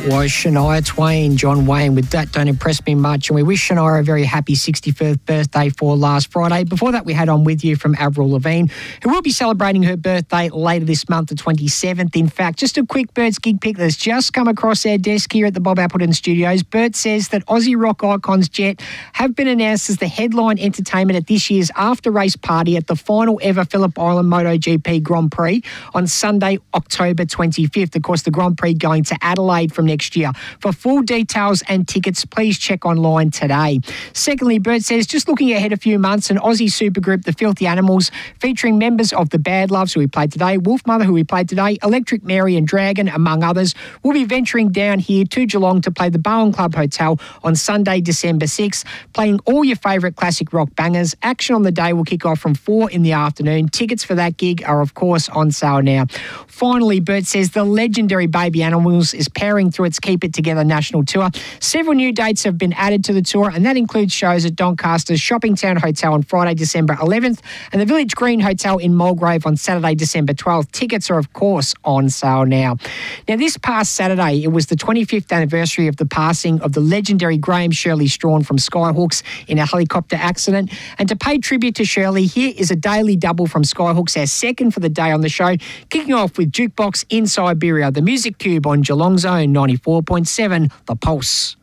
That was Shania Twain, John Wayne with That Don't Impress Me Much. And we wish Shania a very happy 61st birthday for last Friday. Before that, we had On With You from Avril Lavigne, who will be celebrating her birthday later this month, the 27th. In fact, just a quick Bert's gig pick that's just come across our desk here at the Bob Appleton Studios. Bert says that Aussie rock icons Jet have been announced as the headline entertainment at this year's after-race party at the final ever Phillip Island MotoGP Grand Prix on Sunday, October 25th. Of course, the Grand Prix going to Adelaide from next year. For full details and tickets, please check online today. Secondly, Bert says, just looking ahead a few months, an Aussie supergroup, the Filthy Animals, featuring members of the Bad Loves, who we played today, Wolfmother, who we played today, Electric Mary and Dragon, among others, will be venturing down here to Geelong to play the Bowen Club Hotel on Sunday, December 6th, playing all your favourite classic rock bangers. Action on the day will kick off from 4 in the afternoon. Tickets for that gig are, of course, on sale now. Finally, Bert says the legendary Baby Animals is powering through its Keep It Together national tour. Several new dates have been added to the tour, and that includes shows at Doncaster's Shoppingtown Hotel on Friday, December 11th, and the Village Green Hotel in Mulgrave on Saturday, December 12th. Tickets are, of course, on sale now. Now, this past Saturday, it was the 25th anniversary of the passing of the legendary Graham Shirley Strawn from Skyhooks in a helicopter accident. And to pay tribute to Shirley, here is a daily double from Skyhooks, our second for the day on the show, kicking off with Jukebox in Siberia, the Music Cube on Geelong's own 94.7 The Pulse.